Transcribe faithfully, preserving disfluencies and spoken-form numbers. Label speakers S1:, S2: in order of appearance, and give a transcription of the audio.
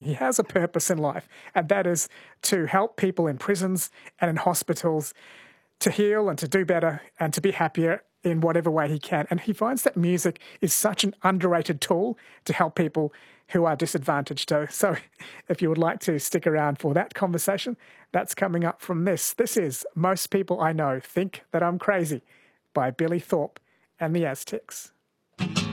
S1: He has a purpose in life, and that is to help people in prisons and in hospitals to heal and to do better and to be happier in whatever way he can. And he finds that music is such an underrated tool to help people who are disadvantaged. So if you would like to stick around for that conversation, that's coming up from this. This is Most People I Know Think That I'm Crazy by Billy Thorpe and the Aztecs.